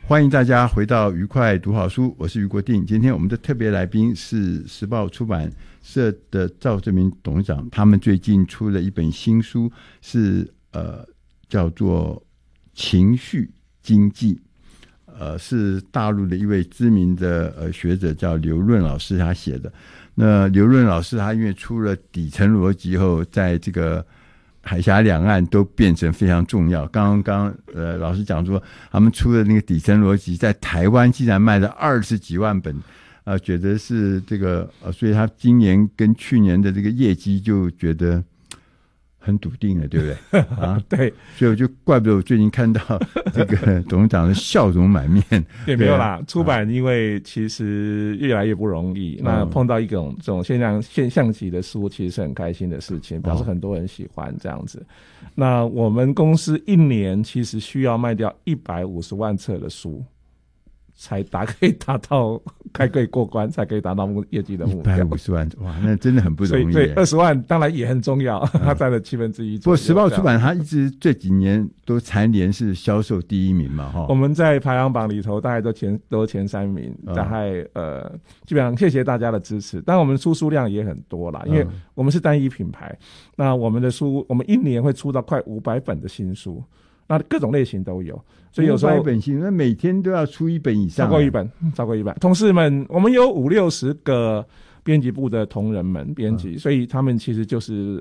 欢迎大家回到愉快读好书，我是余国定。今天我们的特别来宾是时报出版社的赵正明董事长，他们最近出了一本新书，是叫做情绪经济，是大陆的一位知名的学者叫刘润老师他写的。那刘润老师他因为出了底层逻辑后，在这个海峡两岸都变成非常重要。刚刚老师讲说，他们出的那个底层逻辑，在台湾竟然卖了20几万本，觉得是这个所以他今年跟去年的这个业绩就觉得很笃定了，对不对？啊， 对， 所以我就怪不得我最近看到这个董事长的笑容满面。 也没有啦，出版因为其实越来越不容易，那碰到这种现象级的书，其实是很开心的事情，表示很多人喜欢这样子。那我们公司一年其实需要卖掉150万册的书，才可以达到可以过关，才可以达到业绩的目标。 150万，哇，那真的很不容易。 所以20万当然也很重要，它占了1/7。 不过时报出版它一直这几年都蝉联是销售第1名嘛，哈。 我们在排行榜里头大概都前3名，大概基本上谢谢大家的支持。但我们书量也很多啦，因为我们是单一品牌，那我们的书我们一年会出到快500本的新书。那各种类型都有，所以有时候 500本新，那每天都要出1本以上， 超过一本。同事们，我们有50-60个编辑部的同仁们编辑，所以他们其实就是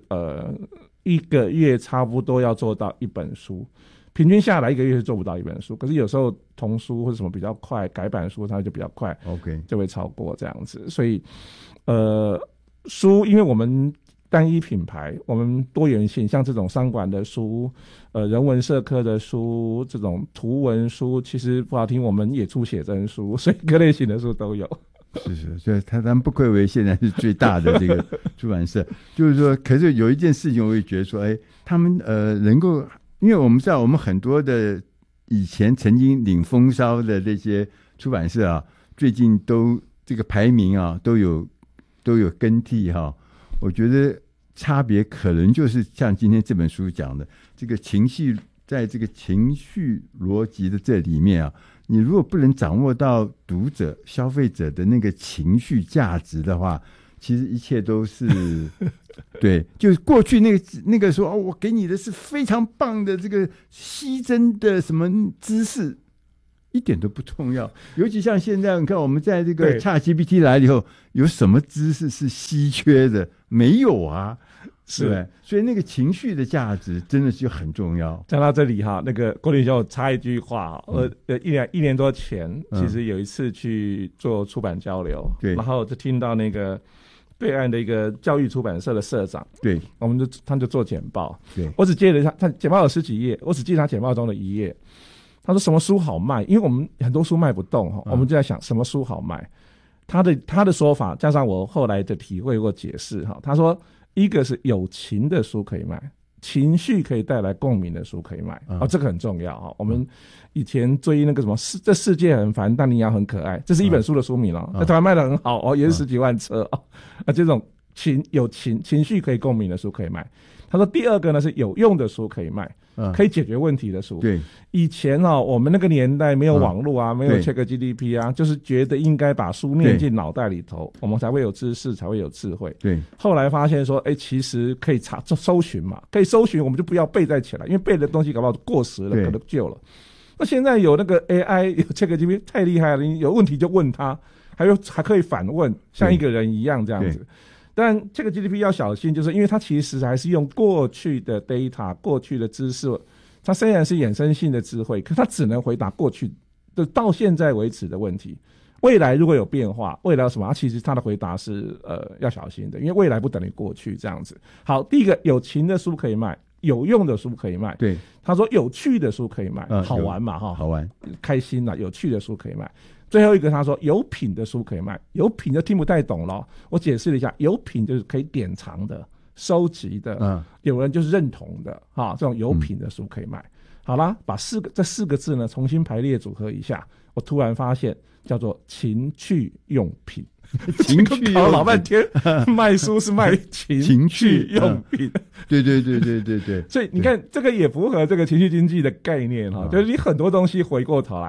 1个月差不多要做到1本书，平均下来1个月是做不到1本书。可是有时候童书或者什么比较快，改版书它就比较快 ，OK 就会超过这样子。所以书因为我们单一品牌，我们多元性，像这种商管的书，人文社科的书，这种图文书，其实不好听，我们也出写真书，所以各类型的书都有。 是，所以他们不愧为现在是最大的这个出版社。就是说，可是有一件事情，我也觉得说，他们能够，因为我们知道，我们很多的以前曾经领风骚的这些出版社啊，最近都这个排名啊都有更替哈。我觉得差别可能就是像今天这本书讲的，这个情绪，在这个情绪逻辑的这里面啊，你如果不能掌握到读者、消费者的那个情绪价值的话，其实一切都是对。就是过去那个说我给你的是非常棒的这个稀珍的什么知识，一点都不重要。尤其像现在，你看我们在这个 ChatGPT 来了以后，有什么知识是稀缺的？没有啊，是。所以那个情绪的价值真的是很重要。 讲到这里哈，那个郭领袖插一句话，一年多前，其实有一次去做出版交流，然后就听到那个对岸的一个教育出版社的社长，对，他就做简报，对，我只借了他简报有10几页，我只记他简报中的1页。他说什么书好卖，因为我们很多书卖不动，我们就在想什么书好卖。他的说法加上我后来的体会或解释，他说一个是有情的书可以卖，情绪可以带来共鸣的书可以卖，这个很重要。我们以前追那个什么这世界很烦但你要很可爱，这是一本书的书名在台湾卖得很好也是10几万册这种有情绪可以共鸣的书可以卖。他说第二个呢是有用的书可以卖，可以解决问题的书。对，以前我们那个年代没有网络啊，没有 ChatGPT 啊，就是觉得应该把书念进脑袋里头，我们才会有知识，才会有智慧。对，后来发现说，其实可以搜寻嘛，可以搜寻，我们就不要背在起来，因为背的东西搞不好过时了，可能旧了。那现在有那个 AI， 有 ChatGPT 太厉害了，你有问题就问他，还可以反问，像一个人一样这样子。但这个 GDP 要小心，就是因为它其实还是用过去的 data、过去的知识，它虽然是衍生性的智慧，可它只能回答过去的到现在为止的问题。未来如果有变化，未来有什么，其实它的回答是要小心的，因为未来不等于过去这样子。好，第一个有情的书可以卖，有用的书可以卖。对，他说有趣的书可以卖，好玩嘛好玩，开心啦，有趣的书可以卖。最后一个他说有品的书可以卖，有品就听不太懂了，我解释了一下，有品就是可以典藏的、收集的，有人就是认同的这种有品的书可以卖。好啦，把这4个字呢重新排列组合一下，我突然发现叫做情趣用品。情趣用品搞老半天，卖书是卖情趣用品。对。所以你看，这个也符合这个情绪经济的概念就是你很多东西回过头来。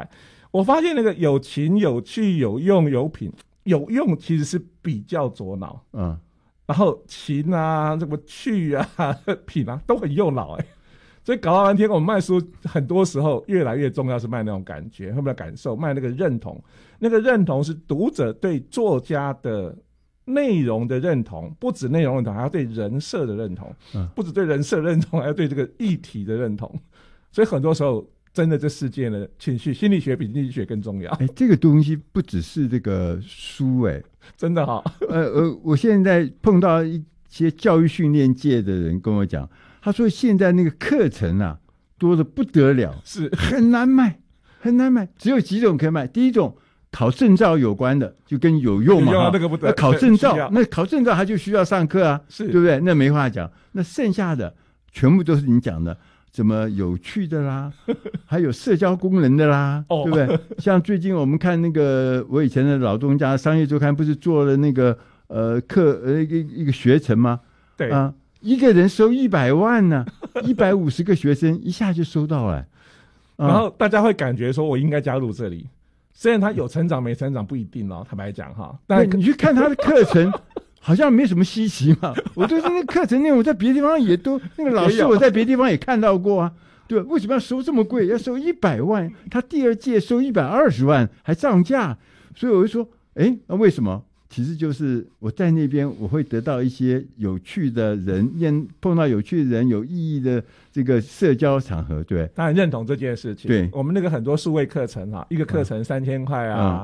我发现那个有情有趣有用有品，有用其实是比较左脑，然后情啊这个趣啊品啊都很右脑所以搞到半天我们卖书很多时候越来越重要是卖那种感觉，卖感受，卖那个认同，那个认同是读者对作家的内容的认同，不止内容认同，还要对人设的认同，不止对人设认同，还要对这个议题的认同。所以很多时候真的这世界的情绪心理学比经济学更重要。 这个东西不只是这个书真的我现在碰到一些教育训练界的人跟我讲，他说现在那个课程啊多得不得了， 是很难卖，很难卖，只有几种可以卖。第一种考证照有关的，就跟有用嘛， 那个不得， 考证照，那考证照他就需要上课啊， 是对不对？那没话讲。那剩下的全部都是你讲的，怎么有趣的啦，还有社交功能的啦，对不对？像最近我们看那个我以前的老东家商业周刊不是做了那个一个学程吗？ 对啊，一个人收100万呢，150个学生一下就收到了， 然后大家会感觉说我应该加入这里，虽然他有成长没成长不一定坦白讲但你去看他的课程好像没什么稀奇嘛。我对这个课程内容在别的地方也都那个老师我在别的地方也看到过啊，对，为什么要收这么贵？要收100万，他第二届收120万还涨价，所以我就说那为什么？其实就是我在那边我会得到一些有趣的人，碰到有趣的人，有意义的这个社交场合，对， 当然认同这件事情。 对， 我们那个很多数位课程一个课程3000块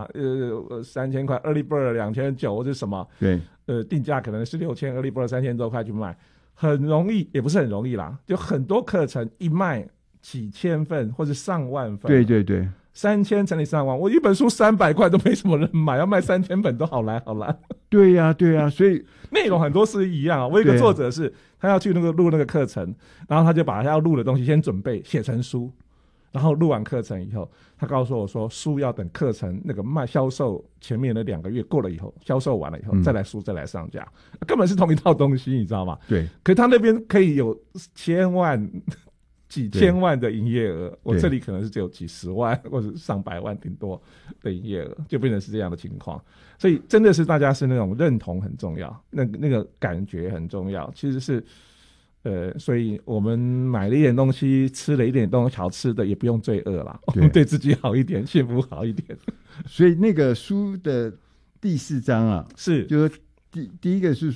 3000块 early bird 2900或者什么， 对， 定价可能是6000 early bird 3000多块去卖，很容易，也不是很容易啦，就很多课程一卖几千份或者上万份， 对对对。 3000乘以3万，我一本书300块都没什么人买，要卖3000本都好难好难。 对呀对呀，所以内容很多是一样我有一个作者是他要去录那个课程，然后他就把他要录的东西先准备写成书，然后录完课程以后，他告诉我说书要等课程那个销售前面的2个月过了以后，销售完了以后再来书再来上架，根本是同一套东西你知道吗？ 对， 可是他那边可以有千万几千万的营业额，我这里可能是只有几十万或者上百万顶多的营业额，就变成是这样的情况。所以真的是大家是那种认同很重要，那个感觉很重要，其实是所以我们买了一点东西，吃了一点东西好吃的，也不用罪恶啦，我们对自己好一点，幸福好一点。 所以那个书的第4章啊， 是就是第一个是